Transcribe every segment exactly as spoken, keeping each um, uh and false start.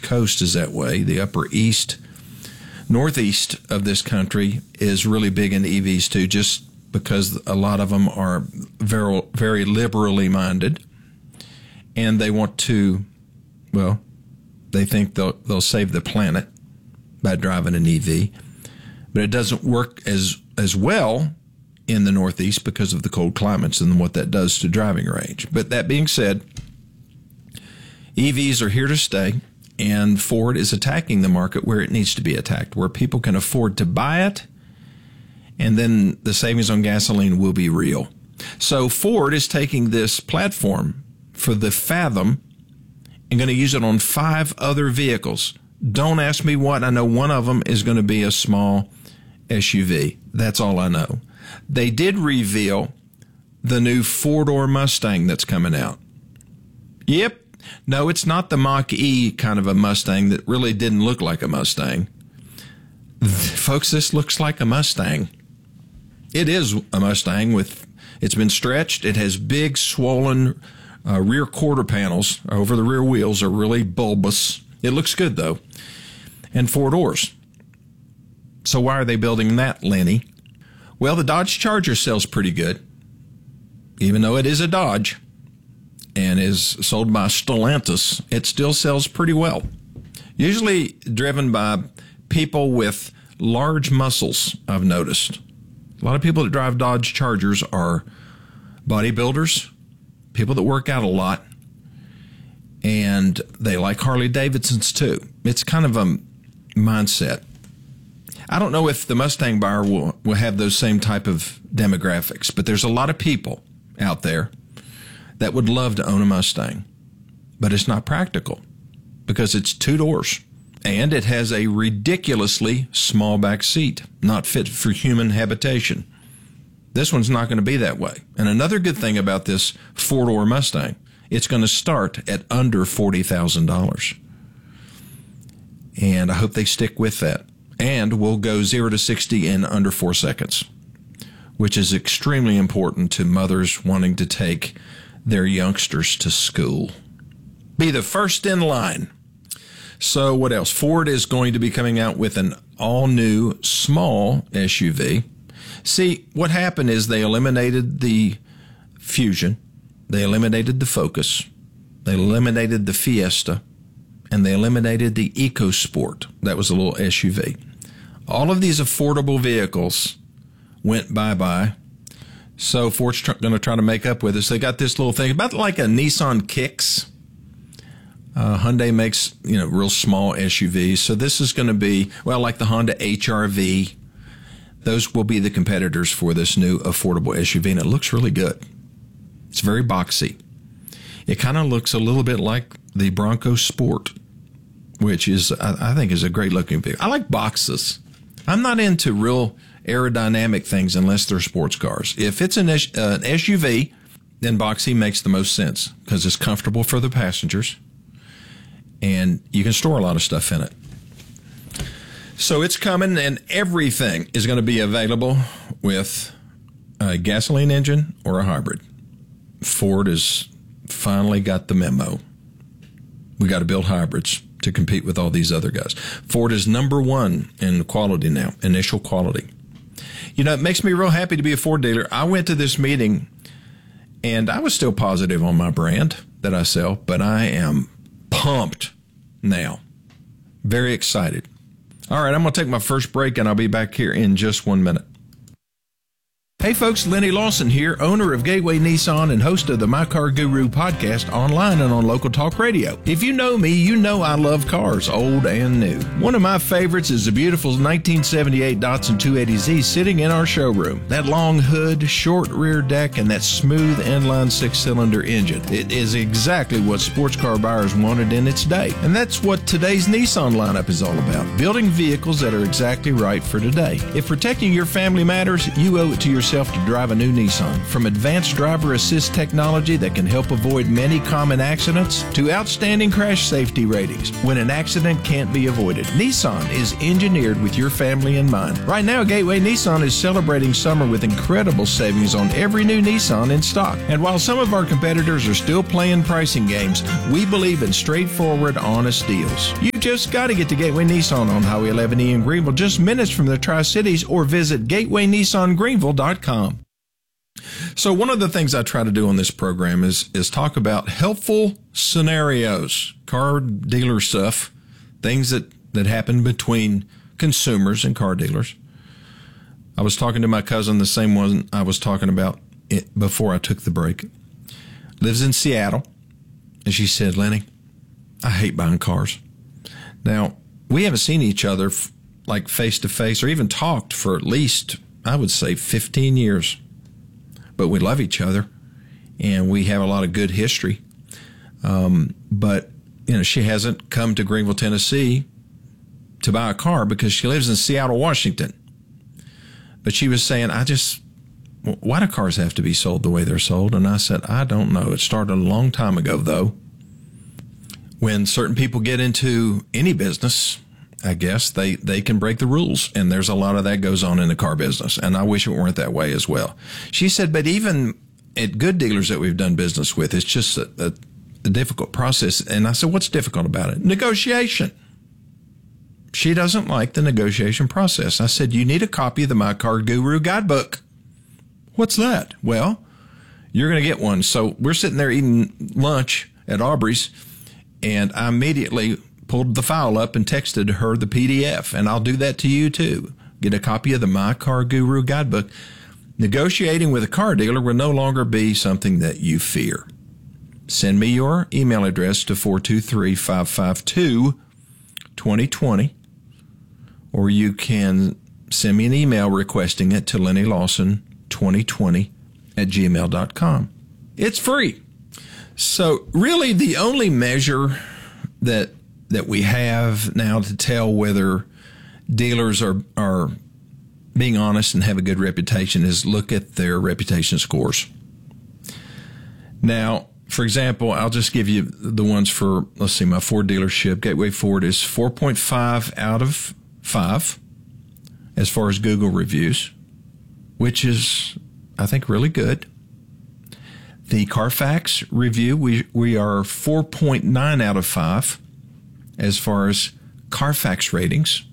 East Coast is that way. The upper east, northeast of this country is really big in E Vs too, just because a lot of them are very, very liberally minded, and they want to, well, they think they'll they'll save the planet by driving an E V, but it doesn't work as as well in the Northeast because of the cold climates and what that does to driving range. But that being said, E Vs are here to stay, and Ford is attacking the market where it needs to be attacked, where people can afford to buy it, and then the savings on gasoline will be real. So Ford is taking this platform for the Fathom and going to use it on five other vehicles. Don't ask me what. I know one of them is going to be a small S U V. That's all I know. They did reveal the new four-door Mustang that's coming out. Yep. No, it's not the Mach-E kind of a Mustang that really didn't look like a Mustang. Folks, this looks like a Mustang. It is a Mustang with, it's been stretched. It has big, swollen uh, rear quarter panels over the rear wheels are really bulbous. It looks good, though. And four doors. So why are they building that, Lenny? Well, the Dodge Charger sells pretty good, even though it is a Dodge and is sold by Stellantis. It still sells pretty well. Usually driven by people with large muscles, I've noticed. A lot of people that drive Dodge Chargers are bodybuilders, people that work out a lot, and they like Harley Davidsons too. It's kind of a mindset. I don't know if the Mustang buyer will, will have those same type of demographics, but there's a lot of people out there that would love to own a Mustang, but it's not practical because it's two doors and it has a ridiculously small back seat, not fit for human habitation. This one's not going to be that way. And another good thing about this four-door Mustang, it's going to start at under forty thousand dollars. And I hope they stick with that. And will go zero to sixty in under four seconds, which is extremely important to mothers wanting to take their youngsters to school. Be the first in line. So what else? Ford is going to be coming out with an all-new small S U V. See, what happened is they eliminated the Fusion, they eliminated the Focus, they eliminated the Fiesta, and they eliminated the EcoSport. That was a little S U V. All of these affordable vehicles went bye-bye. So Ford's tr- going to try to make up with us. They got this little thing, about like a Nissan Kicks. Uh, Hyundai makes, you know, real small S U Vs. So this is going to be, well, like the Honda H R V. Those will be the competitors for this new affordable S U V, and it looks really good. It's very boxy. It kind of looks a little bit like the Bronco Sport, which is, I, I think, is a great-looking vehicle. I like boxes. I'm not into real aerodynamic things unless they're sports cars. If it's an, uh, an S U V, then boxy makes the most sense because it's comfortable for the passengers, and you can store a lot of stuff in it. So it's coming, and everything is going to be available with a gasoline engine or a hybrid. Ford has finally got the memo. We got to build hybrids to compete with all these other guys. Ford is number one in quality now, initial quality. You know, it makes me real happy to be a Ford dealer. I went to this meeting, and I was still positive on my brand that I sell, but I am pumped now. Very excited. All right, I'm going to take my first break, and I'll be back here in just one minute. Hey folks, Lenny Lawson here, owner of Gateway Nissan and host of the My Car Guru podcast online and on Local Talk Radio. If you know me, you know I love cars, old and new. One of my favorites is the beautiful nineteen seventy-eight Datsun two eighty Z sitting in our showroom. That long hood, short rear deck, and that smooth inline six-cylinder engine. It is exactly what sports car buyers wanted in its day. And that's what today's Nissan lineup is all about, building vehicles that are exactly right for today. If protecting your family matters, you owe it to yourself to drive a new Nissan. From advanced driver assist technology that can help avoid many common accidents to outstanding crash safety ratings when an accident can't be avoided, Nissan is engineered with your family in mind. Right now, Gateway Nissan is celebrating summer with incredible savings on every new Nissan in stock. And while some of our competitors are still playing pricing games, we believe in straightforward, honest deals. You You've just got to get to Gateway Nissan on Highway eleven E in Greenville, just minutes from the Tri-Cities, or visit gateway nissan greenville dot com. So one of the things I try to do on this program is is talk about helpful scenarios, car dealer stuff, things that, that happen between consumers and car dealers. I was talking to my cousin, the same one I was talking about it before I took the break. Lives in Seattle. And she said, Lenny, I hate buying cars. Now, we haven't seen each other f- like face to face or even talked for at least, I would say, fifteen years. But we love each other, and we have a lot of good history. Um, but, you know, she hasn't come to Greenville, Tennessee to buy a car because she lives in Seattle, Washington. But she was saying, I just, why do cars have to be sold the way they're sold? And I said, I don't know. It started a long time ago, though. When certain people get into any business, I guess they, they can break the rules. And there's a lot of that goes on in the car business. And I wish it weren't that way as well. She said, but even at good dealers that we've done business with, it's just a, a, a difficult process. And I said, what's difficult about it? Negotiation. She doesn't like the negotiation process. I said, you need a copy of the My Car Guru guidebook. What's that? Well, you're going to get one. So we're sitting there eating lunch at Aubrey's, and I immediately pulled the file up and texted her the P D F, and I'll do that to you too. Get a copy of the My Car Guru guidebook. Negotiating with a car dealer will no longer be something that you fear. Send me your email address to four two three, five five two, two zero two zero, or you can send me an email requesting it to Lenny Lawson twenty twenty at gmail dot com. It's free. So really the only measure that that we have now to tell whether dealers are, are being honest and have a good reputation is look at their reputation scores. Now, for example, I'll just give you the ones for, let's see, my Ford dealership. Gateway Ford is four point five out of five as far as Google reviews, which is, I think, really good. The Carfax review, we, we are four point nine out of five as far as Carfax ratings.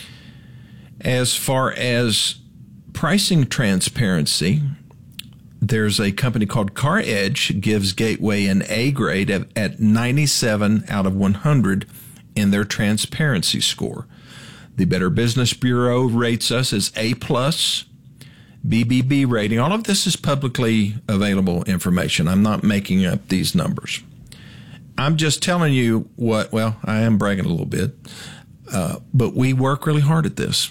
As far as pricing transparency, there's a company called Car Edge gives Gateway an A grade at, at ninety-seven out of one hundred in their transparency score. The Better Business Bureau rates us as A plus. B B B rating. All of this is publicly available information. I'm not making up these numbers. I'm just telling you what, well, I am bragging a little bit, uh, but we work really hard at this.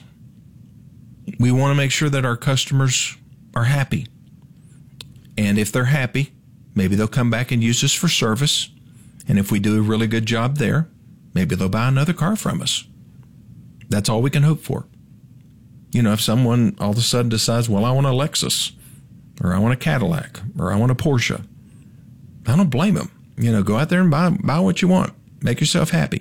We want to make sure that our customers are happy. And if they're happy, maybe they'll come back and use us for service. And if we do a really good job there, maybe they'll buy another car from us. That's all we can hope for. You know, if someone all of a sudden decides, well, I want a Lexus, or I want a Cadillac, or I want a Porsche, I don't blame them. You know, go out there and buy, buy what you want. Make yourself happy.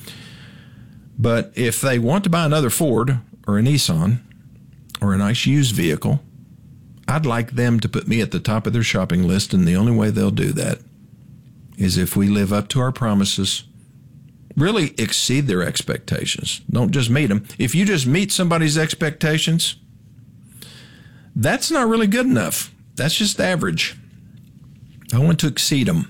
But if they want to buy another Ford or a Nissan or a nice used vehicle, I'd like them to put me at the top of their shopping list, and the only way they'll do that is if we live up to our promises, really exceed their expectations. Don't just meet them. If you just meet somebody's expectations, that's not really good enough. That's just average. I want to exceed them.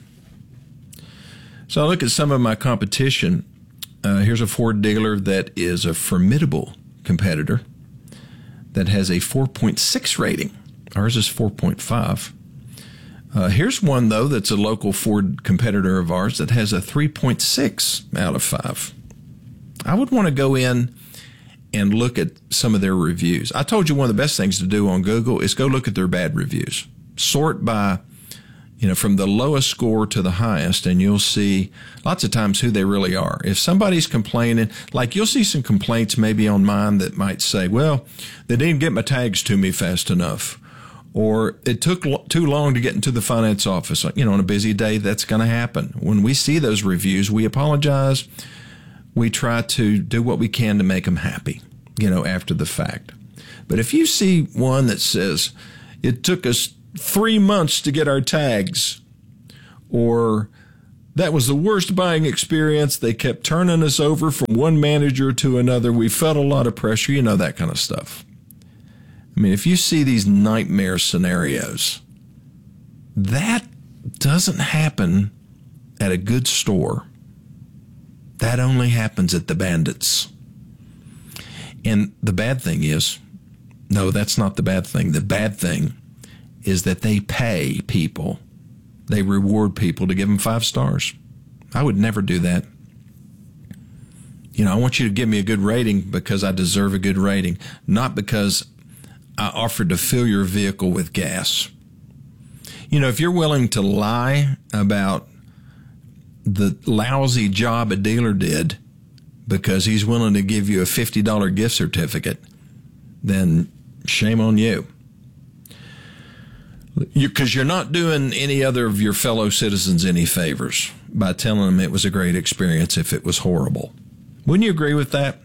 So I look at some of my competition. Uh, here's a Ford dealer that is a formidable competitor that has a four point six rating. Ours is four point five. Uh, here's one, though, that's a local Ford competitor of ours that has a three point six out of five. I would want to go in and look at some of their reviews. I told you one of the best things to do on Google is go look at their bad reviews. Sort by, you know, from the lowest score to the highest, and you'll see lots of times who they really are. If somebody's complaining, like you'll see some complaints maybe on mine that might say, well, they didn't get my tags to me fast enough, or it took lo- too long to get into the finance office. You know, on a busy day, that's going to happen. When we see those reviews, we apologize. We try to do what we can to make them happy, you know, after the fact. But if you see one that says, it took us three months to get our tags, or That was the worst buying experience. They kept turning us over from one manager to another. We felt a lot of pressure, you know, that kind of stuff. I mean, if you see these nightmare scenarios, that doesn't happen at a good store. That only happens at the Bandits. And the bad thing is, no, that's not the bad thing. The bad thing is that they pay people. They reward people to give them five stars. I would never do that. You know, I want you to give me a good rating because I deserve a good rating, not because I offered to fill your vehicle with gas. You know, if you're willing to lie about the lousy job a dealer did because he's willing to give you a fifty dollars gift certificate, then shame on you. Because you, you're not doing any other of your fellow citizens any favors by telling them it was a great experience if it was horrible. Wouldn't you agree with that?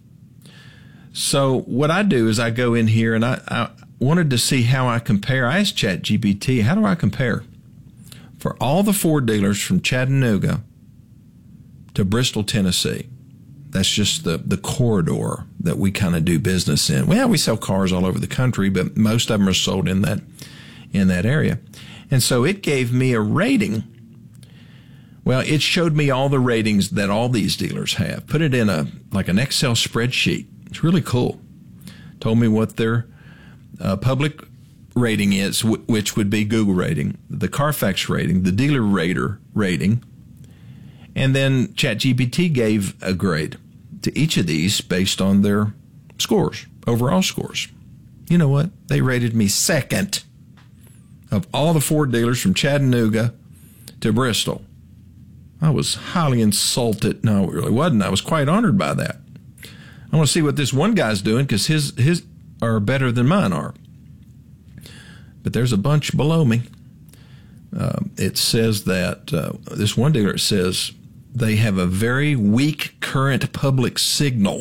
So what I do is I go in here and I, I wanted to see how I compare. I asked ChatGPT, how do I compare? For all the Ford dealers from Chattanooga to Bristol, Tennessee, that's just the, the corridor that we kind of do business in. Well, we sell cars all over the country, but most of them are sold in that in that area. And so it gave me a rating. Well, it showed me all the ratings that all these dealers have. Put it in a like an Excel spreadsheet. It's really cool. Told me what their uh, public rating is, w- which would be Google rating, the Carfax rating, the dealer rater rating, and then ChatGPT gave a grade to each of these based on their scores, overall scores. You know what? They rated me second of all the Ford dealers from Chattanooga to Bristol. I was highly insulted. No, it really wasn't. I was quite honored by that. I want to see what this one guy's doing because his his are better than mine are. But there's a bunch below me. Uh, it says that uh, this one dealer says they have a very weak current public signal.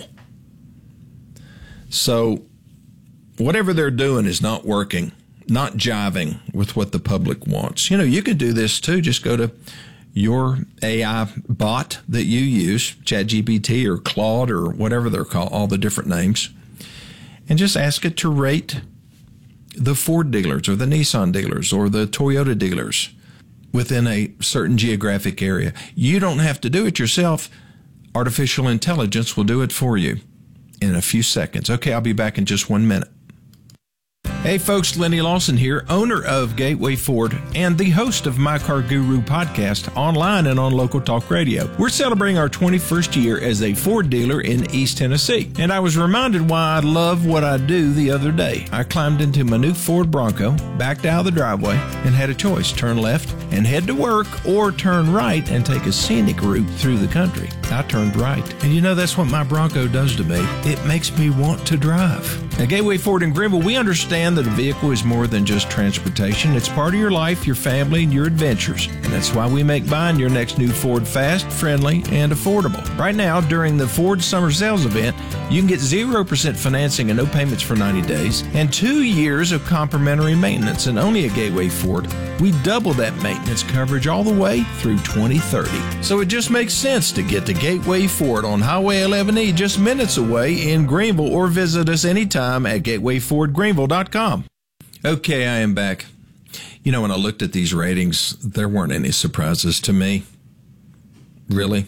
So whatever they're doing is not working, not jiving with what the public wants. You know, you could do this too. Just go to your A I bot that you use, ChatGPT or Claude or whatever they're called, all the different names, and just ask it to rate the Ford dealers or the Nissan dealers or the Toyota dealers within a certain geographic area. You don't have to do it yourself. Artificial intelligence will do it for you in a few seconds. Okay, I'll be back in just one minute. Hey folks, Lenny Lawson here, owner of Gateway Ford and the host of My Car Guru podcast online and on Local Talk Radio. We're celebrating our twenty-first year as a Ford dealer in East Tennessee, and I was reminded why I love what I do the other day. I climbed into my new Ford Bronco, backed out of the driveway, and had a choice: turn left and head to work, or turn right and take a scenic route through the country. I turned right, and you know that's what my Bronco does to me. It makes me want to drive. At Gateway Ford in Greenville, we understand that a vehicle is more than just transportation. It's part of your life, your family, and your adventures. And that's why we make buying your next new Ford fast, friendly, and affordable. Right now, during the Ford Summer Sales event, you can get zero percent financing and no payments for ninety days, and two years of complimentary maintenance. And only at Gateway Ford, we double that maintenance coverage all the way through twenty thirty. So it just makes sense to get to Gateway Ford on Highway eleven E, just minutes away in Greenville, or visit us anytime at gateway ford greenville dot com. Okay, I am back. You know, when I looked at these ratings, there weren't any surprises to me. Really.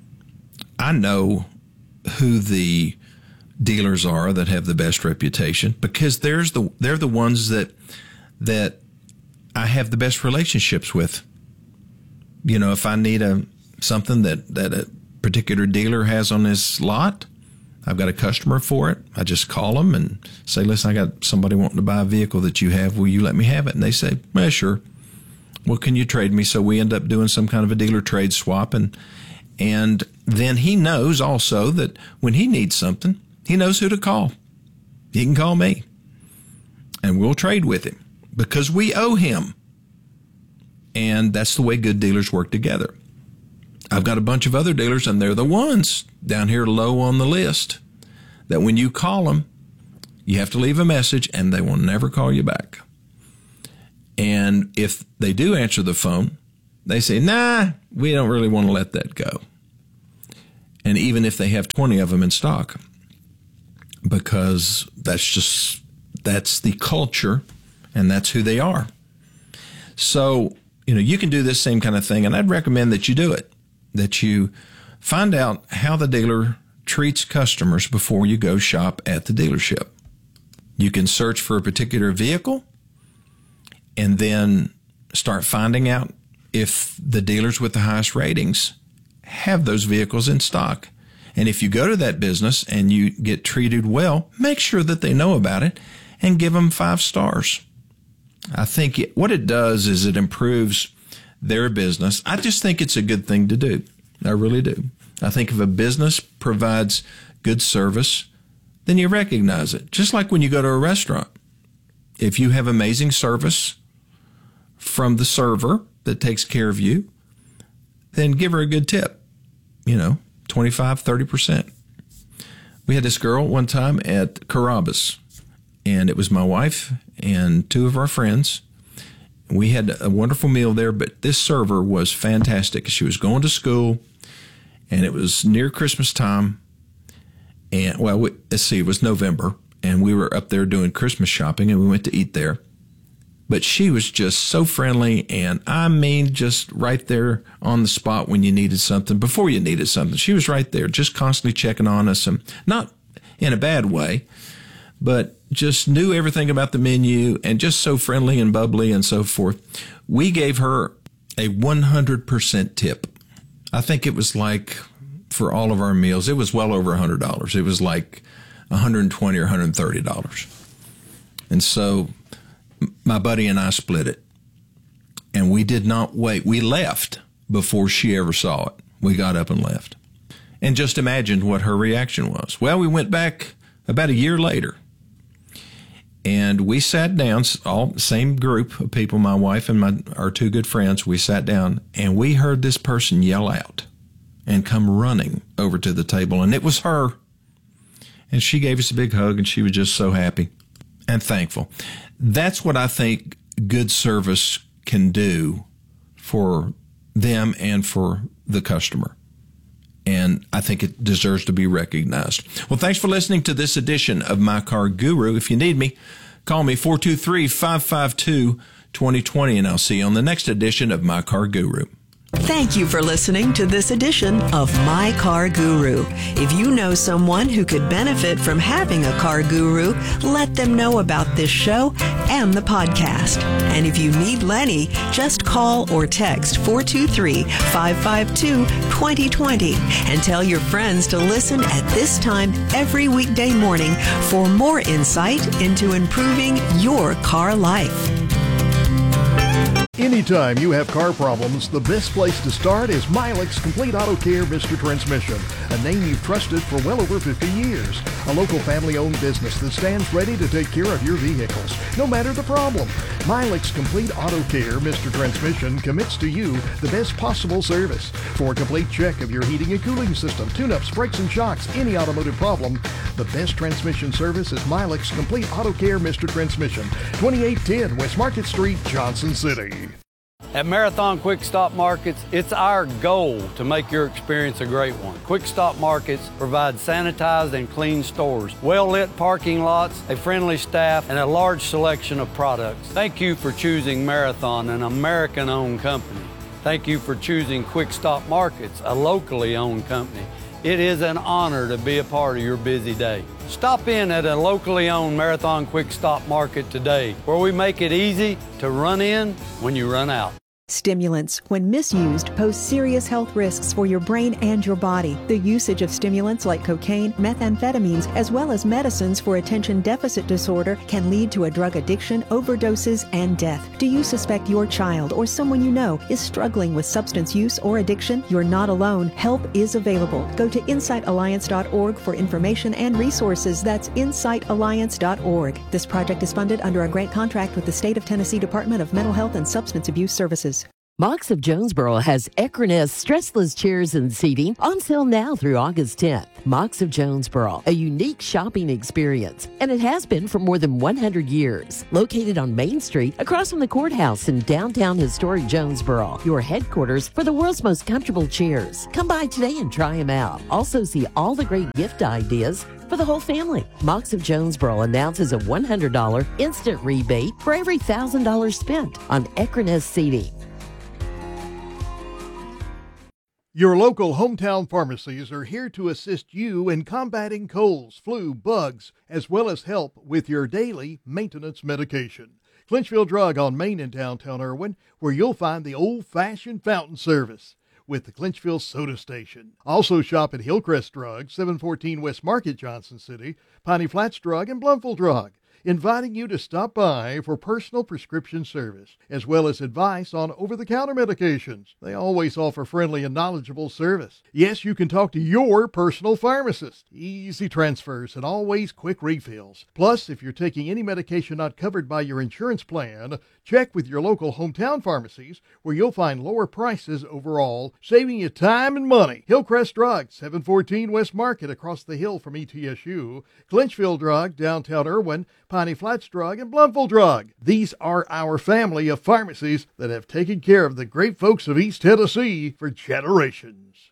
I know who the dealers are that have the best reputation, because there's the they're the ones that that I have the best relationships with. You know, if I need a something that, that a particular dealer has on his lot, I've got a customer for it. I just call them and say, listen, I got somebody wanting to buy a vehicle that you have. Will you let me have it? And they say, well, sure. Well, can you trade me? So we end up doing some kind of a dealer trade swap. And, and then he knows also that when he needs something, he knows who to call. He can call me and we'll trade with him because we owe him. And that's the way good dealers work together. I've got a bunch of other dealers, and they're the ones down here low on the list that when you call them, you have to leave a message, and they will never call you back. And if they do answer the phone, they say, nah, we don't really want to let that go. And even if they have twenty of them in stock, because that's just, that's the culture and that's who they are. So, you know, you can do this same kind of thing, and I'd recommend that you do it, that you find out how the dealer treats customers before you go shop at the dealership. You can search for a particular vehicle and then start finding out if the dealers with the highest ratings have those vehicles in stock. And if you go to that business and you get treated well, make sure that they know about it and give them five stars. I think it, what it does is it improves their business. I just think it's a good thing to do. I really do. I think if a business provides good service, then you recognize it. Just like when you go to a restaurant. If you have amazing service from the server that takes care of you, then give her a good tip. You know, twenty-five, thirty percent. We had this girl one time at Carrabba's, and it was my wife and two of our friends. We had a wonderful meal there, but this server was fantastic. She was going to school, and it was near Christmas time. And, well, we, let's see, it was November, and we were up there doing Christmas shopping, and we went to eat there. But she was just so friendly, and I mean, just right there on the spot when you needed something, before you needed something. She was right there, just constantly checking on us, and not in a bad way, but just knew everything about the menu and just so friendly and bubbly and so forth. We gave her a one hundred percent tip. I think it was like, for all of our meals, it was well over one hundred dollars. It was like one hundred twenty dollars or one hundred thirty dollars. And so my buddy and I split it, and we did not wait. We left before she ever saw it. We got up and left, and just imagined what her reaction was. Well, we went back about a year later, and we sat down, all same group of people, my wife and my our two good friends. We sat down, and we heard this person yell out and come running over to the table, and it was her. And she gave us a big hug, and she was just so happy and thankful. That's what I think good service can do for them and for the customer. And I think it deserves to be recognized. Well, thanks for listening to this edition of My Car Guru. If you need me, call me four two three, five five two, two zero two zero, and I'll see you on the next edition of My Car Guru. Thank you for listening to this edition of My Car Guru. If you know someone who could benefit from having a car guru, let them know about this show and the podcast. And if you need Lenny, just call or text four two three, five five two, two zero two zero and tell your friends to listen at this time every weekday morning for more insight into improving your car life. Anytime you have car problems, the best place to start is Milex Complete Auto Care Mister Transmission, a name you've trusted for well over fifty years. A local family-owned business that stands ready to take care of your vehicles, no matter the problem. Milex Complete Auto Care Mister Transmission commits to you the best possible service. For a complete check of your heating and cooling system, tune-ups, brakes and shocks, any automotive problem, the best transmission service is Milex Complete Auto Care Mister Transmission, twenty-eight ten West Market Street, Johnson City. At Marathon Quick Stop Markets, it's our goal to make your experience a great one. Quick Stop Markets provide sanitized and clean stores, well-lit parking lots, a friendly staff, and a large selection of products. Thank you for choosing Marathon, an American-owned company. Thank you for choosing Quick Stop Markets, a locally owned company. It is an honor to be a part of your busy day. Stop in at a locally owned Marathon Quick Stop Market today, where we make it easy to run in when you run out. Stimulants, when misused, pose serious health risks for your brain and your body. The usage of stimulants like cocaine, methamphetamines, as well as medicines for attention deficit disorder can lead to a drug addiction, overdoses, and death. Do you suspect your child or someone you know is struggling with substance use or addiction? You're not alone. Help is available. Go to insight alliance dot org for information and resources. That's insight alliance dot org. This project is funded under a grant contract with the State of Tennessee Department of Mental Health and Substance Abuse Services. Mox of Jonesboro has Ecronest stressless chairs and seating on sale now through August tenth. Mox of Jonesboro, a unique shopping experience, and it has been for more than one hundred years. Located on Main Street, across from the courthouse in downtown historic Jonesboro, your headquarters for the world's most comfortable chairs. Come by today and try them out. Also see all the great gift ideas for the whole family. Mox of Jonesboro announces a one hundred dollars instant rebate for every one thousand dollars spent on Ecronest seating. Your local hometown pharmacies are here to assist you in combating colds, flu, bugs, as well as help with your daily maintenance medication. Clinchfield Drug on Main in downtown Irwin, where you'll find the old-fashioned fountain service with the Clinchfield Soda Station. Also shop at Hillcrest Drug, seven fourteen West Market, Johnson City, Piney Flats Drug, and Blumville Drug, inviting you to stop by for personal prescription service, as well as advice on over-the-counter medications. They always offer friendly and knowledgeable service. Yes, you can talk to your personal pharmacist. Easy transfers and always quick refills. Plus, if you're taking any medication not covered by your insurance plan, check with your local hometown pharmacies, where you'll find lower prices overall, saving you time and money. Hillcrest Drug, seven fourteen West Market, across the hill from E T S U. Clinchfield Drug, downtown Irwin, Piney Flats Drug, and Blumville Drug. These are our family of pharmacies that have taken care of the great folks of East Tennessee for generations.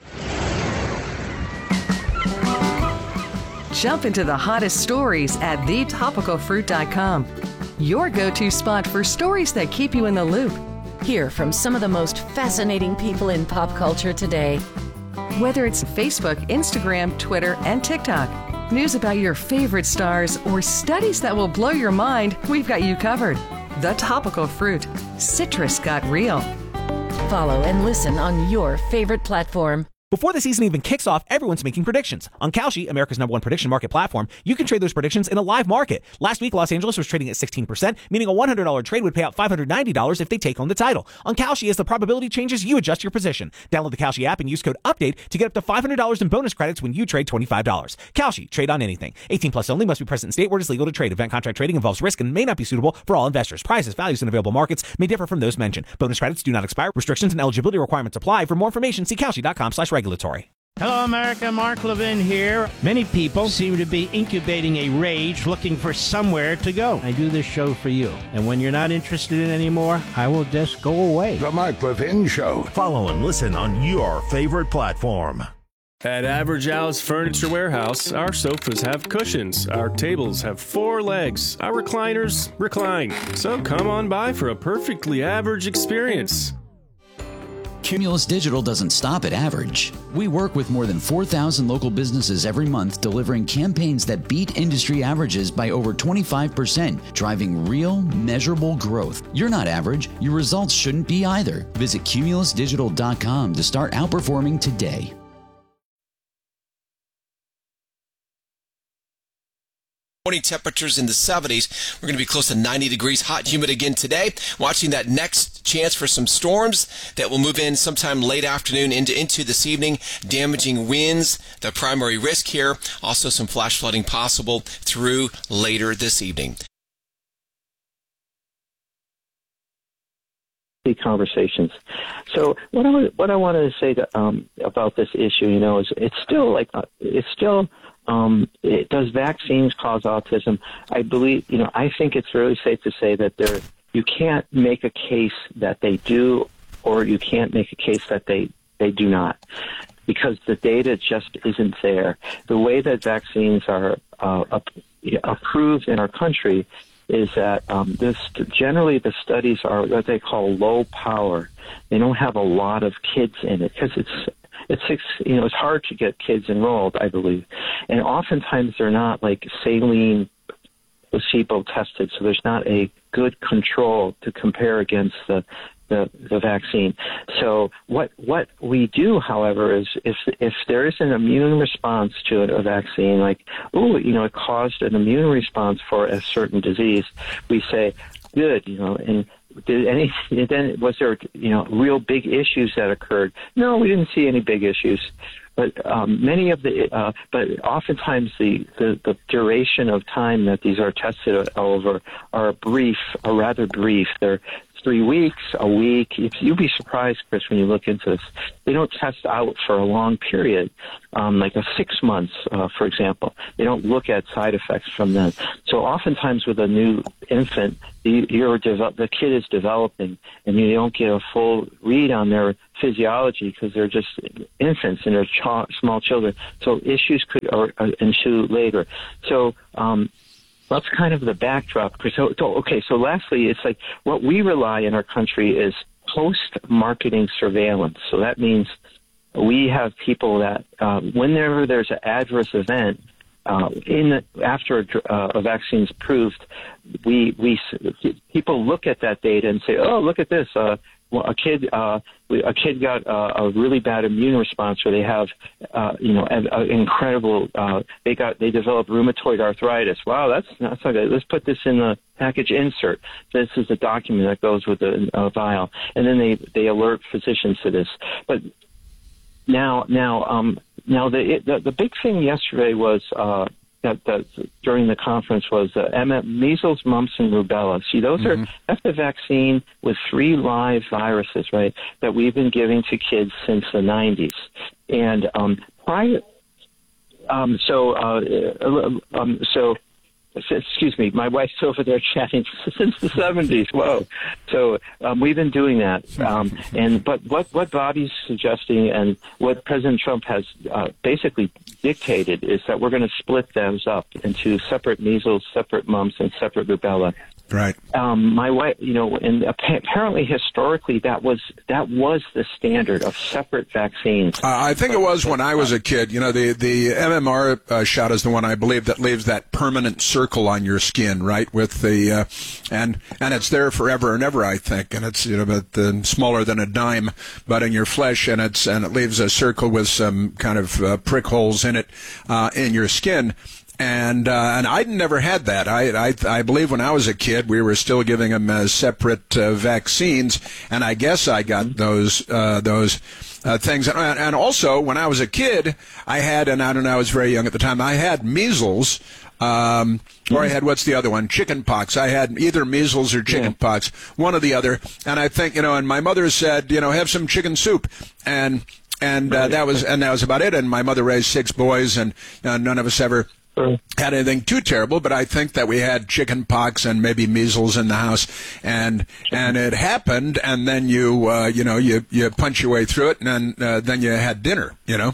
Jump into the hottest stories at the topical fruit dot com. Your go-to spot for stories that keep you in the loop. Hear from some of the most fascinating people in pop culture today. Whether it's Facebook, Instagram, Twitter, and TikTok, news about your favorite stars, or studies that will blow your mind, we've got you covered. The Topical Fruit. Citrus got real. Follow and listen on your favorite platform. Before the season even kicks off, everyone's making predictions. On Kalshi, America's number one prediction market platform, you can trade those predictions in a live market. Last week, Los Angeles was trading at sixteen percent, meaning a one hundred dollars trade would pay out five hundred ninety dollars if they take home the title. On Kalshi, as the probability changes, you adjust your position. Download the Kalshi app and use code UPDATE to get up to five hundred dollars in bonus credits when you trade twenty-five dollars. Kalshi, trade on anything. eighteen plus only, must be present in state where it is legal to trade. Event contract trading involves risk and may not be suitable for all investors. Prices, values, and available markets may differ from those mentioned. Bonus credits do not expire. Restrictions and eligibility requirements apply. For more information, see Kalshi dot com slash regulatory. Hello, America. Mark Levin here. Many people seem to be incubating a rage looking for somewhere to go. I do this show for you. And when you're not interested in it anymore, I will just go away. The Mark Levin Show. Follow and listen on your favorite platform. At Average Al's Furniture Warehouse, our sofas have cushions, our tables have four legs, our recliners recline. So come on by for a perfectly average experience. Cumulus Digital doesn't stop at average. We work with more than four thousand local businesses every month, delivering campaigns that beat industry averages by over twenty-five percent, driving real, measurable growth. You're not average. Your results shouldn't be either. Visit Cumulus Digital dot com to start outperforming today. Morning temperatures in the seventies. We're going to be close to ninety degrees, hot and humid again today. Watching that next chance for some storms that will move in sometime late afternoon into, into this evening. Damaging winds, the primary risk here. Also some flash flooding possible through later this evening. Conversations. So what I what I wanted to say to, um, about this issue, you know, is it's still like uh, it's still. Um, it, does vaccines cause autism? I believe, you know, I think it's really safe to say that there, you can't make a case that they do, or you can't make a case that they, they do not, because the data just isn't there. The way that vaccines are uh, up, approved in our country is that um, this generally the studies are what they call low power. They don't have a lot of kids in it because it's It's six, you know, it's hard to get kids enrolled, I believe. And oftentimes they're not like saline placebo tested, so there's not a good control to compare against the, the, the vaccine. So what, what we do, however, is if, if there is an immune response to a vaccine, like, oh, you know, it caused an immune response for a certain disease, we say, good, you know, and did any, then was there, you know, real big issues that occurred? No, we didn't see any big issues. But um, many of the, uh, but oftentimes the, the, the duration of time that these are tested over are brief, are rather brief. They're three weeks, a week. You'd be surprised, Chris, when you look into this. They don't test out for a long period, um, like a six months, uh, for example. They don't look at side effects from that. So oftentimes with a new infant, the, you're devel- the kid is developing, and you don't get a full read on their physiology because they're just infants and they're ch- small children. So issues could or, uh, ensue later. So um, that's kind of the backdrop. So, so, okay, so lastly, it's like what we rely in our country is post-marketing surveillance. So that means we have people that uh, whenever there's an adverse event, Uh, in the, after uh, a vaccine is approved, we we people look at that data and say, "Oh, look at this! Uh, well, a kid uh, a kid got uh, a really bad immune response, or they have uh, you know an, an incredible uh, they got they developed rheumatoid arthritis. Wow, that's that's not good. Let's put this in the package insert. This is a document that goes with the uh, vial, and then they they alert physicians to this, but." Now, now, um, now the, it, the the big thing yesterday was uh, that, that during the conference was uh, measles, mumps, and rubella. See, those mm-hmm. are that's the vaccine with three live viruses, right? That we've been giving to kids since the nineties, and um, prior. Um, so, uh, um, so. Excuse me, my wife's over there chatting since the seventies. Whoa! So um, we've been doing that, um, and but what what Bobby's suggesting and what President Trump has uh, basically dictated is that we're going to split those up into separate measles, separate mumps, and separate rubella. Right. Um, my wife, you know, and apparently historically that was that was the standard of separate vaccines. Uh, I think it was when I was a kid. You know, the the M M R uh, shot is the one I believe that leaves that permanent circle on your skin, right? With the uh, and and it's there forever and ever, I think, and it's you know but uh, smaller than a dime, but in your flesh, and it's and it leaves a circle with some kind of uh, prick holes in it uh, in your skin. And uh, and I never had that. I, I I believe when I was a kid, we were still giving them as separate uh, vaccines, and I guess I got those uh, those uh, things. And, and also, when I was a kid, I had, and I don't know, I was very young at the time. I had measles, um, or I had what's the other one? Chicken pox. I had either measles or chicken yeah. pox, one or the other. And I think you know, and my mother said, you know, have some chicken soup, and and uh, that was and that was about it. And my mother raised six boys, and uh, none of us ever had anything too terrible, but I think that we had chicken pox and maybe measles in the house, and and it happened, and then you uh, you know you you punch your way through it, and then uh, then you had dinner, you know.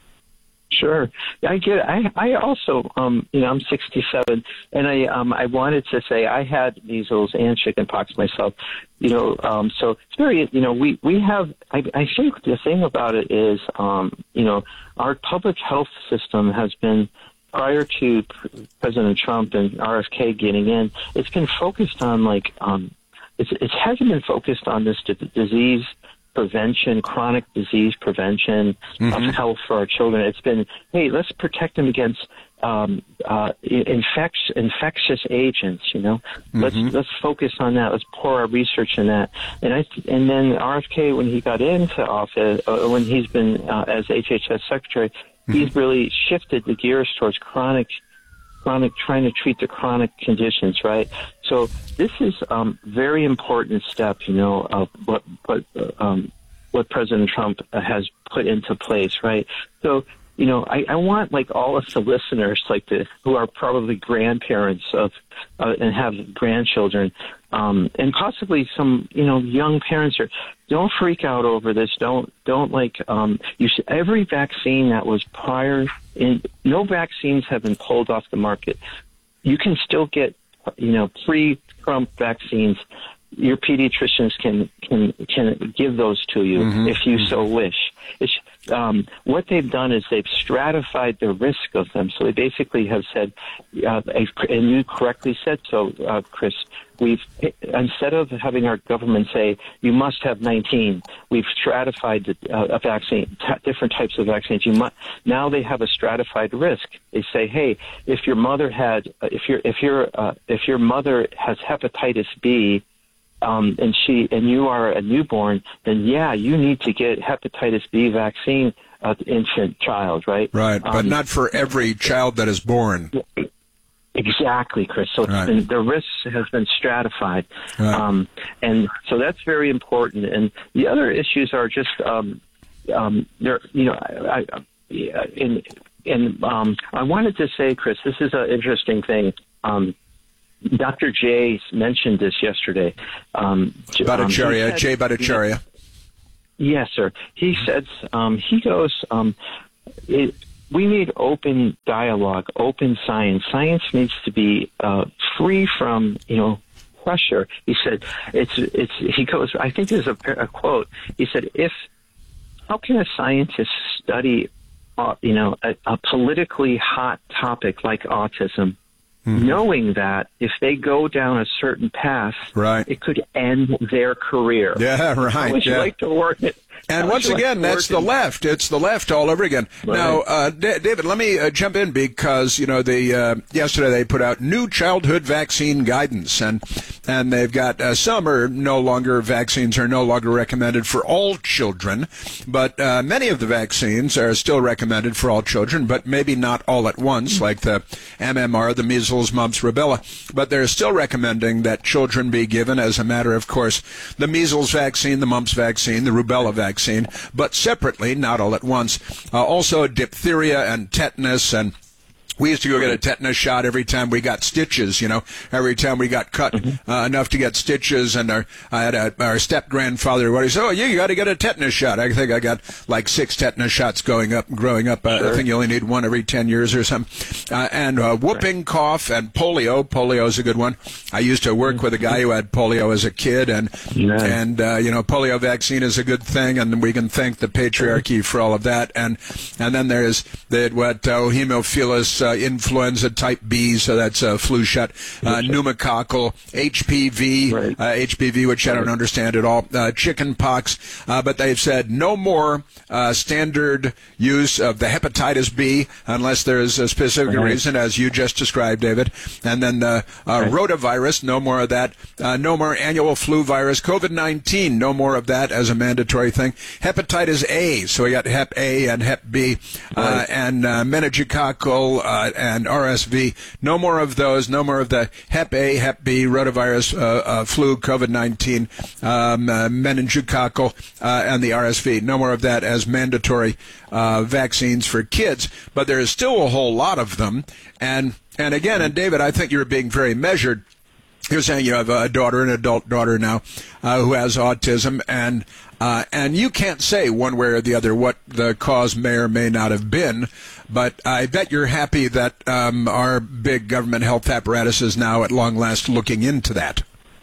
Sure, I get it. I I also um you know I'm sixty-seven, and I um I wanted to say I had measles and chicken pox myself, you know um so it's very you know we we have I I think the thing about it is um you know our public health system has been, prior to President Trump and R F K getting in, it's been focused on like um, it's, it hasn't been focused on this d- disease prevention, chronic disease prevention mm-hmm. of health for our children. It's been, hey, let's protect them against um, uh, infect- infectious agents. You know, mm-hmm. let's let's focus on that. Let's pour our research in that. And I and then R F K, when he got into office, uh, when he's been uh, as H H S secretary, he's really shifted the gears towards chronic, chronic, trying to treat the chronic conditions, right? So this is um, very important step, you know, of what what um, what President Trump has put into place, right? So, you know, I, I want like all of the listeners, like the who are probably grandparents of uh, and have grandchildren, um, and possibly some, you know, young parents are. Don't freak out over this. Don't don't like um, you. Should, every vaccine that was prior, in, no vaccines have been pulled off the market. You can still get, you know, pre-Trump vaccines. Your pediatricians can can can give those to you mm-hmm. if you so wish. It's, um, what they've done is they've stratified the risk of them. So they basically have said, uh, and you correctly said so, uh, Chris. We've, instead of having our government say, you must have nineteen, we've stratified the, uh, a vaccine, t- different types of vaccines. You must, now they have a stratified risk. They say, hey, if your mother had, if your, if your, uh, if your mother has hepatitis B, um, and she, and you are a newborn, then yeah, you need to get hepatitis B vaccine, uh, infant child, right? Right. But um, not for every child that is born. Exactly, Chris. So it's Right. been, the risk has been stratified. Right. Um, and so that's very important. And the other issues are just, um, um, there, you know, I, I, in, and um, I wanted to say, Chris, this is an interesting thing. Um, Doctor Jay mentioned this yesterday. Um, Bhattacharya, um, he said- Jay Bhattacharya. Yes, sir. He says, um, he goes, um, it, we need open dialogue, open science. Science needs to be uh, free from, you know, pressure. He said, it's, it's, he goes, I think there's a, a quote. He said, if, how can a scientist study, uh, you know, a, a politically hot topic like autism, mm-hmm. knowing that if they go down a certain path, right. it could end their career? Yeah, right. How would you yeah. like to work it? And once again, that's the left. It's the left all over again. Right. Now, uh, D- David, let me uh, jump in because, you know, the uh, yesterday they put out new childhood vaccine guidance, and and they've got uh, some are no longer, vaccines are no longer recommended for all children, but uh, many of the vaccines are still recommended for all children, but maybe not all at once, like the M M R, the measles, mumps, rubella. But they're still recommending that children be given, as a matter of course, the measles vaccine, the mumps vaccine, the rubella vaccine. Vaccine, but separately, not all at once. Uh, also, diphtheria and tetanus, and we used to go get a tetanus shot every time we got stitches, you know, every time we got cut mm-hmm. uh, enough to get stitches. And our, I had a, our step-grandfather, what he said, oh, you got to get a tetanus shot. I think I got like six tetanus shots going up, growing up. Uh, sure. I think you only need one every ten years or something. Uh, and uh, whooping cough and polio. Polio is a good one. I used to work with a guy who had polio as a kid, and, yeah. and uh, you know, polio vaccine is a good thing, and we can thank the patriarchy for all of that. And and then there's the, what, uh, Haemophilus, uh, influenza type B, so that's a flu shot, uh, pneumococcal, H P V, right. uh, H P V, which I don't right. understand at all, uh, chicken pox, uh, but they've said no more uh, standard use of the hepatitis B unless there's a specific right. reason, as you just described, David. And then the uh, right. rotavirus, no more of that. Uh, no more annual flu virus. COVID nineteen, no more of that as a mandatory thing. Hepatitis A, so we got Hep A and Hep B, uh, right. and uh, meningococcal uh, and R S V. No more of those. No more of the Hep A, Hep B, rotavirus, uh, uh, flu, COVID nineteen, um, uh, meningococcal, uh, and the R S V. No more of that as mandatory uh, vaccines for kids. But there is still a whole lot of them. And and again, and David, I think you're being very measured. You're saying you have a daughter, an adult daughter now, uh, who has autism, and uh, and you can't say one way or the other what the cause may or may not have been, but I bet you're happy that um, our big government health apparatus is now at long last looking into that.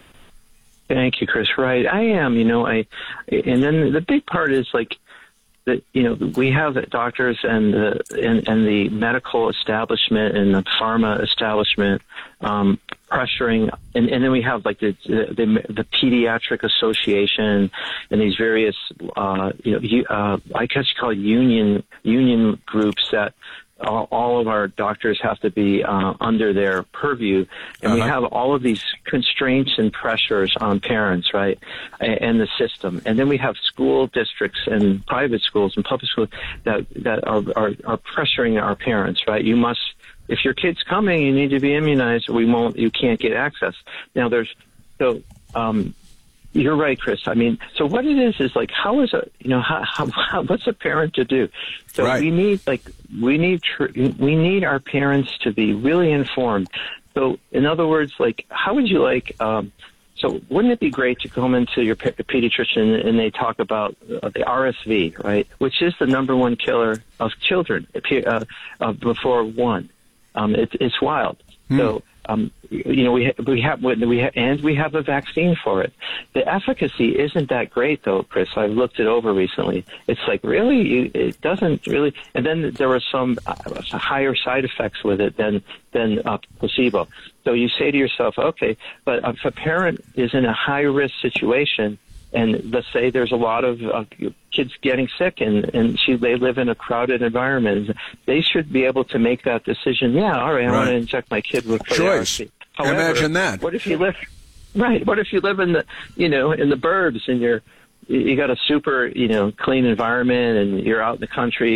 Thank you, Chris. Right, I am. You know, I, and then the big part is like that. You know, we have doctors and the and, and the medical establishment and the pharma establishment um, pressuring, and, and then we have like the, the the pediatric association and these various uh, you know uh, I guess you call it union union groups that all, all of our doctors have to be uh, under their purview, and uh-huh. we have all of these constraints and pressures on parents, right, and, and the system, and then we have school districts and private schools and public schools that that are are, are pressuring our parents, right? You must. If your kid's coming, you need to be immunized, or we won't. You can't get access. Now, there's so um, you're right, Chris. I mean, so what it is is like, how is a you know how, how, how what's a parent to do? So right. we need like we need tr- we need our parents to be really informed. So, in other words, like, how would you like? Um, so, wouldn't it be great to come into your pe- pediatrician and they talk about uh, the R S V, right, which is the number one killer of children uh, uh, before one. Um, it, it's wild. Hmm. So, um, you know, we ha- we have we ha- and we have a vaccine for it. The efficacy isn't that great, though, Chris. I've looked it over recently. It's like really, you, it doesn't really. And then there were some uh, higher side effects with it than than uh, placebo. So you say to yourself, okay, but if a parent is in a high risk situation, and let's say there's a lot of uh, kids getting sick, and, and she, they live in a crowded environment, they should be able to make that decision. Yeah, all right, I right. want to inject my kid with choice. However, imagine that. What if you live right? What if you live in the you know in the burbs and you're you got a super you know clean environment and you're out in the country and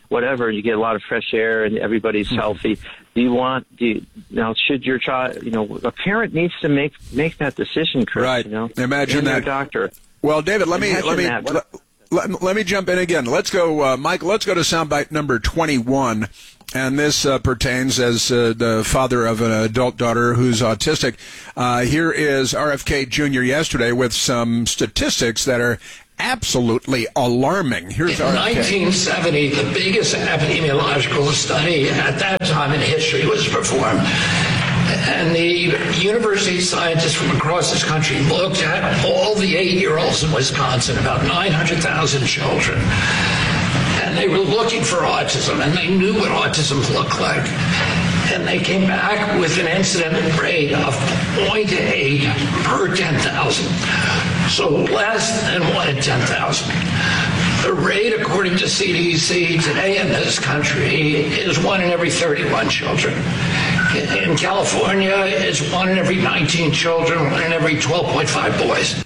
whatever, you get a lot of fresh air and everybody's mm-hmm. healthy. Do you want, do you, now should your child, you know, a parent needs to make, make that decision, Chris, right. you know? Imagine and that. Your doctor. Well, David, let me, Imagine let me, that. let, let, let me jump in again. Let's go, uh, Mike, let's go to soundbite number twenty-one. And this uh, pertains as uh, the father of an adult daughter who's autistic. Uh, here is R F K Junior yesterday with some statistics that are absolutely alarming. Here's in R F K. nineteen seventy, the biggest epidemiological study at that time in history was performed. And the university scientists from across this country looked at all the eight-year-olds in Wisconsin, about nine hundred thousand children. And they were looking for autism, and they knew what autism looked like. And they came back with an incident rate of zero point eight per ten thousand, so less than one in ten thousand. The rate, according to C D C today in this country, is one in every thirty-one children. In California, it's one in every nineteen children, one in every twelve point five boys.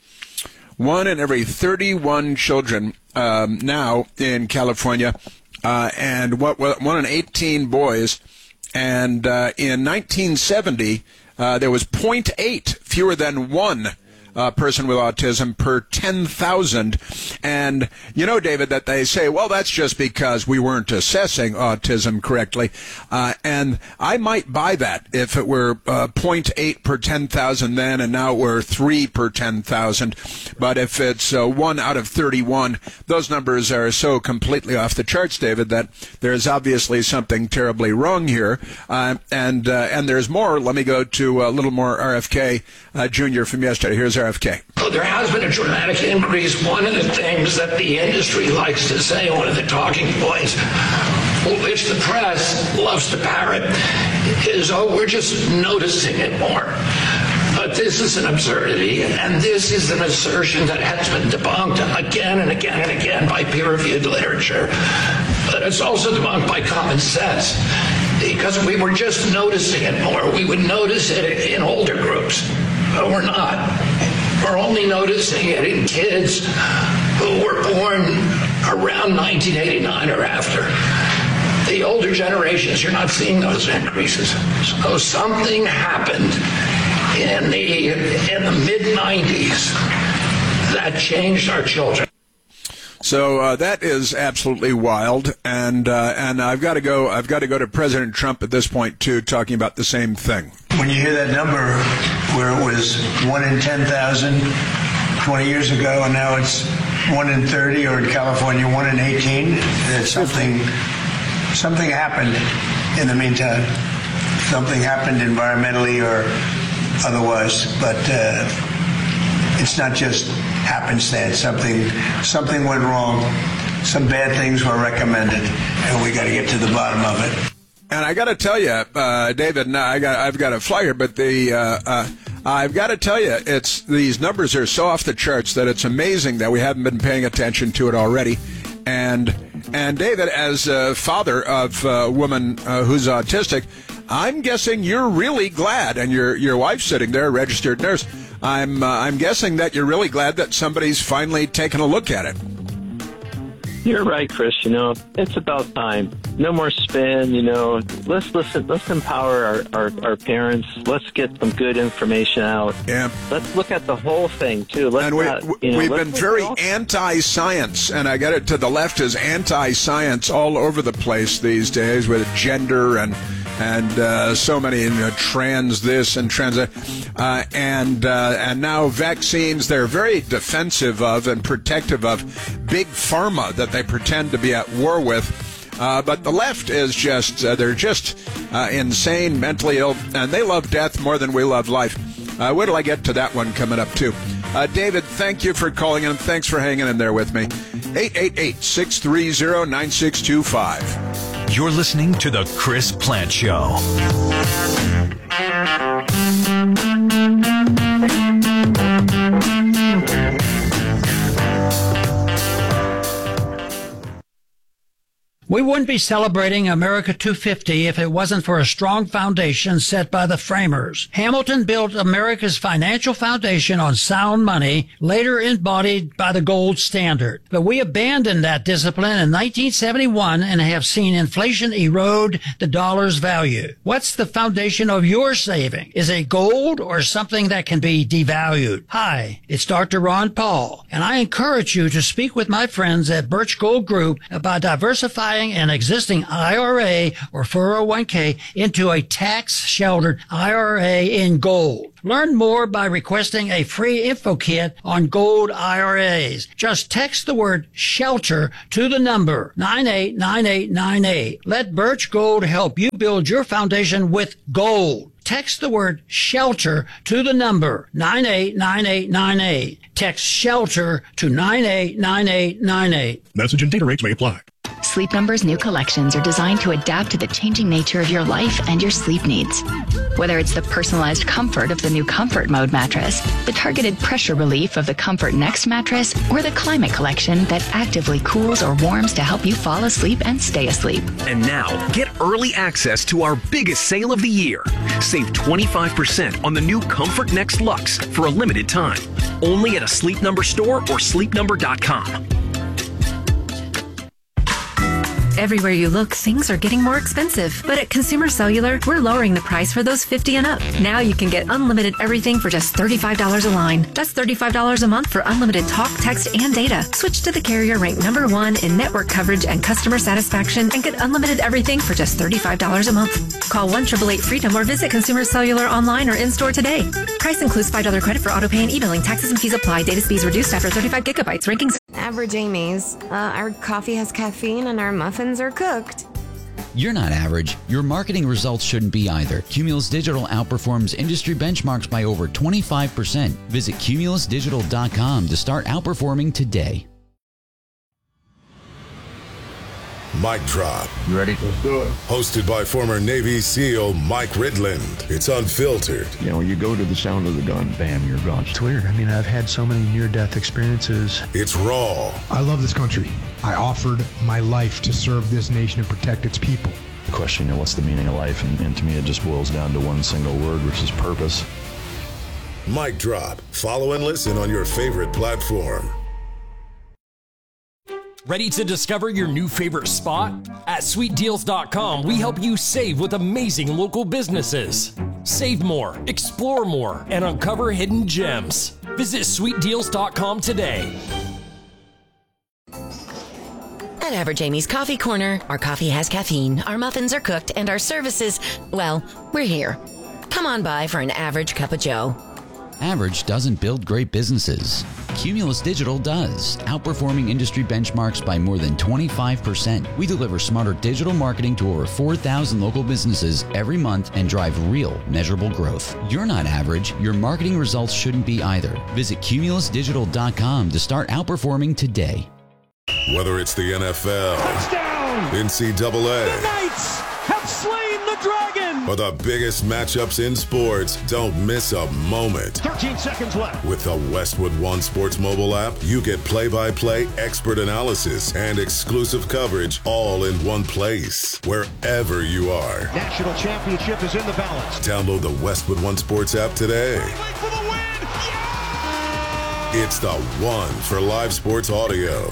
One in every thirty-one children um, now in California, uh, and what, what one in eighteen boys. And uh, in nineteen seventy, uh, there was zero point eight, fewer than one uh, person with autism per ten thousand. And you know, David, that they say, well, that's just because we weren't assessing autism correctly. Uh, and I might buy that if it were uh, zero point eight per ten thousand then, and now we're three per ten thousand. But if it's uh, one out of thirty-one, those numbers are so completely off the charts, David, that there's obviously something terribly wrong here. Uh, and uh, and there's more. Let me go to a little more R F K uh, Junior from yesterday. Here's R F K. Well, there has been a dramatic increase. One of the things that the industry likes to say, one of the talking points, which the press loves to parrot, is, oh, we're just noticing it more. But this is an absurdity, and this is an assertion that has been debunked again and again and again by peer-reviewed literature. But it's also debunked by common sense, because we were just noticing it more. We would notice it in older groups, but we're not. We're only noticing it in kids who were born around nineteen eighty-nine or after. The older generations, you're not seeing those increases. So something happened in the in the mid nineties that changed our children. So uh, that is absolutely wild, and uh, and I've got to go. I've got to go to President Trump at this point too, talking about the same thing. When you hear that number, where it was one in ten thousand twenty years ago, and now it's one in thirty, or in California one in eighteen, that something something happened in the meantime. Something happened environmentally or otherwise, but uh, it's not just happenstance. Something something went wrong. Some bad things were recommended, and we got to get to the bottom of it. And I got to tell you, uh, David, no, I got, I've got a flyer, but the uh, uh, I've got to tell you, it's these numbers are so off the charts that it's amazing that we haven't been paying attention to it already. And and David, as a father of a woman uh, who's autistic, I'm guessing you're really glad, and your your wife's sitting there, a registered nurse. I'm uh, I'm guessing that you're really glad that somebody's finally taken a look at it. You're right, Chris. You know, it's about time. No more spin, you know. Let's listen. Let's empower our, our, our parents. Let's get some good information out. Yeah. Let's look at the whole thing, too. Let's and we, not, you know, we've let's been very all- anti-science, and I get it to the left is anti-science all over the place these days with gender and and uh, so many you know, trans this and trans that. Uh, and uh, and now vaccines, they're very defensive of and protective of big pharma that they pretend to be at war with. Uh, but the left is just, uh, they're just uh, insane, mentally ill, and they love death more than we love life. Uh, wait till I get to that one coming up, too. Uh, David, thank you for calling in. Thanks for hanging in there with me. eight eight eight, six three zero, nine six two five. You're listening to The Chris Plant Show. We We wouldn't be celebrating America two fifty if it wasn't for a strong foundation set by the framers. Hamilton built America's financial foundation on sound money, later embodied by the gold standard. But we abandoned that discipline in nineteen seventy-one and have seen inflation erode the dollar's value. What's the foundation of your saving? Is it gold or something that can be devalued? Hi, it's Doctor Ron Paul, and I encourage you to speak with my friends at Birch Gold Group about diversifying an existing I R A or four oh one k into a tax-sheltered I R A in gold. Learn more by requesting a free info kit on gold I R As. Just text the word SHELTER to the number nine eight nine eight nine eight. Let Birch Gold help you build your foundation with gold. Text the word SHELTER to the number nine eight nine eight nine eight. Text SHELTER to nine eight nine eight nine eight. Message and data rates may apply. Sleep Number's new collections are designed to adapt to the changing nature of your life and your sleep needs. Whether it's the personalized comfort of the new Comfort Mode mattress, the targeted pressure relief of the Comfort Next mattress, or the Climate Collection that actively cools or warms to help you fall asleep and stay asleep. And now, get early access to our biggest sale of the year. Save twenty-five percent on the new Comfort Next Luxe for a limited time. Only at a Sleep Number store or sleep number dot com. Everywhere you look, things are getting more expensive. But at Consumer Cellular, we're lowering the price for those fifty and up. Now you can get unlimited everything for just thirty-five dollars a line. That's thirty-five dollars a month for unlimited talk, text, and data. Switch to the carrier ranked number one in network coverage and customer satisfaction and get unlimited everything for just thirty-five dollars a month. Call one eight eight eight freedom or visit Consumer Cellular online or in-store today. Price includes five dollars credit for auto pay and e-billing. Taxes and fees apply. Data speeds reduced after thirty-five gigabytes. Rankings. Average Amy's. Uh, our coffee has caffeine and our muffins are cooked. You're not average. Your marketing results shouldn't be either. Cumulus Digital outperforms industry benchmarks by over twenty-five percent. Visit cumulus digital dot com to start outperforming today. Mic Drop. You ready? Let's do it. Hosted by former Navy SEAL Mike Ridland. It's unfiltered. You know, you go to the sound of the gun, bam, you're gone. It's weird. I mean, I've had so many near-death experiences. It's raw. I love this country. I offered my life to serve this nation and protect its people. The question, you know, what's the meaning of life? And, and to me, it just boils down to one single word, which is purpose. Mic Drop. Follow and listen on your favorite platform. Ready to discover your new favorite spot? At sweet deals dot com, we help you save with amazing local businesses. Save more, explore more, and uncover hidden gems. Visit sweet deals dot com today. At Average Amy's Coffee Corner, our coffee has caffeine, our muffins are cooked, and our services, well, we're here. Come on by for an average cup of joe. Average doesn't build great businesses. Cumulus Digital does, outperforming industry benchmarks by more than twenty-five percent. We deliver smarter digital marketing to over four thousand local businesses every month and drive real, measurable growth. You're not average. Your marketing results shouldn't be either. Visit cumulus digital dot com to start outperforming today. Whether it's the N F L, touchdown, N C double A, the Knights have slain the dragon, or the biggest matchups in sports, don't miss a moment. thirteen seconds left. With the Westwood One Sports mobile app, you get play-by-play expert analysis and exclusive coverage all in one place, wherever you are. National championship is in the balance. Download the Westwood One Sports app today. For the win. Yeah! It's the one for live sports audio.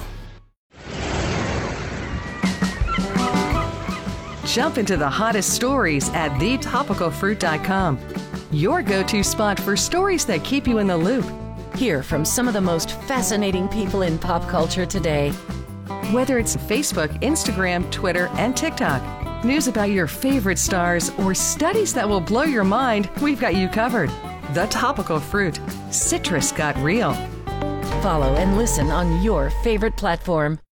Jump into the hottest stories at the topical fruit dot com. Your go-to spot for stories that keep you in the loop. Hear from some of the most fascinating people in pop culture today. Whether it's Facebook, Instagram, Twitter, and TikTok, news about your favorite stars, or studies that will blow your mind, we've got you covered. The Topical Fruit. Citrus got real. Follow and listen on your favorite platform.